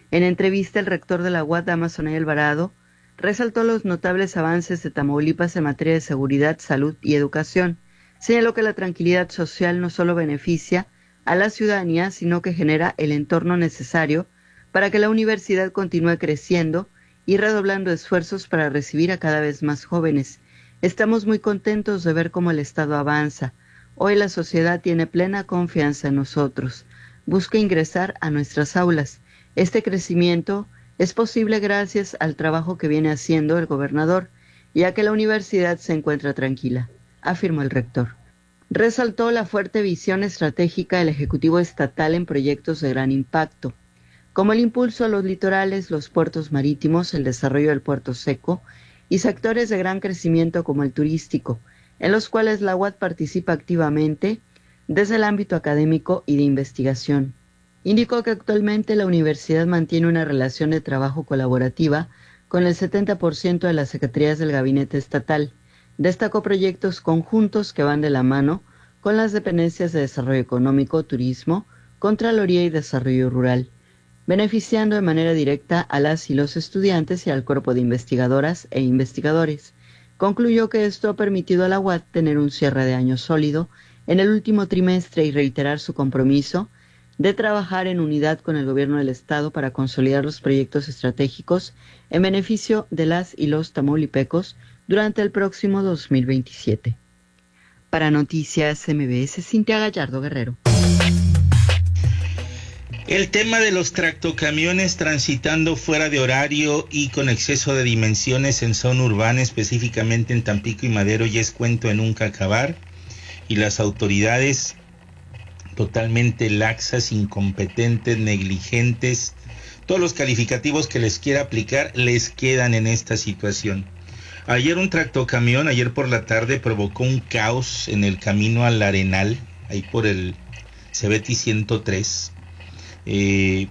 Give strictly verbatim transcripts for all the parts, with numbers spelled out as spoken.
En entrevista, el rector de la U A D, Damaso Anaya Alvarado, resaltó los notables avances de Tamaulipas en materia de seguridad, salud y educación. Señaló que la tranquilidad social no solo beneficia a la ciudadanía, sino que genera el entorno necesario para que la universidad continúe creciendo y redoblando esfuerzos para recibir a cada vez más jóvenes. Estamos muy contentos de ver cómo el Estado avanza. Hoy la sociedad tiene plena confianza en nosotros. Busca ingresar a nuestras aulas. Este crecimiento es posible gracias al trabajo que viene haciendo el gobernador y a que la universidad se encuentra tranquila, afirmó el rector. Resaltó la fuerte visión estratégica del Ejecutivo Estatal en proyectos de gran impacto, como el impulso a los litorales, los puertos marítimos, el desarrollo del puerto seco y sectores de gran crecimiento como el turístico, en los cuales la U A D participa activamente desde el ámbito académico y de investigación. Indicó que actualmente la universidad mantiene una relación de trabajo colaborativa con el setenta por ciento de las secretarías del gabinete estatal. Destacó proyectos conjuntos que van de la mano con las dependencias de desarrollo económico, turismo, Contraloría y desarrollo rural, beneficiando de manera directa a las y los estudiantes y al cuerpo de investigadoras e investigadores. Concluyó que esto ha permitido a la U A D tener un cierre de año sólido en el último trimestre y reiterar su compromiso de trabajar en unidad con el gobierno del Estado para consolidar los proyectos estratégicos en beneficio de las y los tamaulipecos durante el próximo dos mil veintisiete. Para Noticias M B S, Cintia Gallardo Guerrero. El tema de los tractocamiones transitando fuera de horario y con exceso de dimensiones en zona urbana, específicamente en Tampico y Madero, ya es cuento de nunca acabar, y las autoridades totalmente laxas, incompetentes, negligentes, todos los calificativos que les quiera aplicar les quedan en esta situación. Ayer un tractocamión, ayer por la tarde, provocó un caos en el camino al Arenal, ahí por el Cebeti ciento tres. Eh,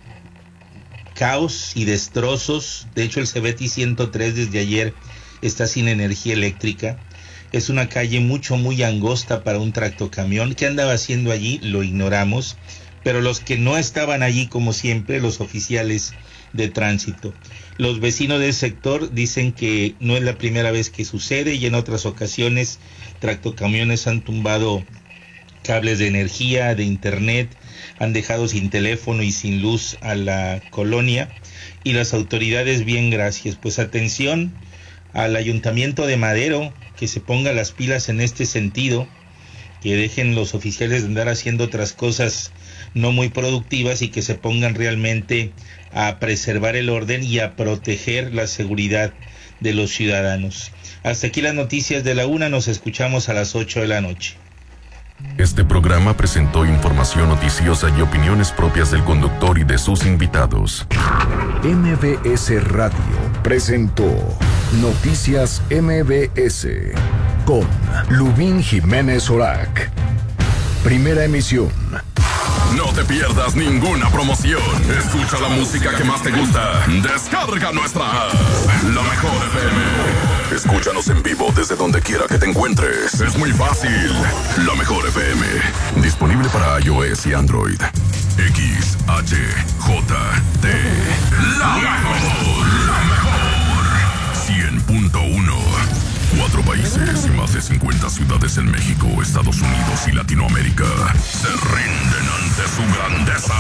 caos y destrozos. De hecho, el Cebeti ciento tres desde ayer está sin energía eléctrica. Es una calle mucho, muy angosta para un tractocamión. ¿Qué andaba haciendo allí? Lo ignoramos. Pero los que no estaban allí, como siempre, los oficiales de tránsito. Los vecinos del sector dicen que no es la primera vez que sucede y en otras ocasiones tractocamiones han tumbado cables de energía, de internet, han dejado sin teléfono y sin luz a la colonia. Y las autoridades, bien, gracias. Pues atención al Ayuntamiento de Madero, que se ponga las pilas en este sentido, que dejen los oficiales de andar haciendo otras cosas no muy productivas y que se pongan realmente a preservar el orden y a proteger la seguridad de los ciudadanos. Hasta aquí las noticias de la una, nos escuchamos a las ocho de la noche. Este programa presentó información noticiosa y opiniones propias del conductor y de sus invitados. M B S Radio presentó Noticias M B S con Lubín Jiménez Orac. Primera emisión. No te pierdas ninguna promoción. Escucha la música que más te gusta. Descarga nuestra app, La Mejor F M. Escúchanos en vivo desde donde quiera que te encuentres. Es muy fácil. La Mejor F M. Disponible para iOS y Android. X, H, J, T. La Mejor. La Mejor. cien punto uno. Cuatro países y más de cincuenta ciudades en México, Estados Unidos y Latinoamérica se rinden ante su grandeza.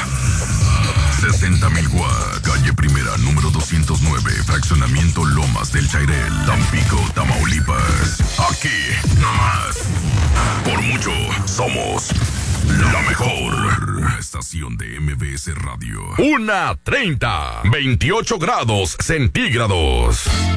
sesenta mil Guá, calle Primera, número doscientos nueve, fraccionamiento Lomas del Chairel, Tampico, Tamaulipas. Aquí, nomás. Por mucho, somos la mejor estación de M B S Radio. Una treinta, veintiocho grados centígrados.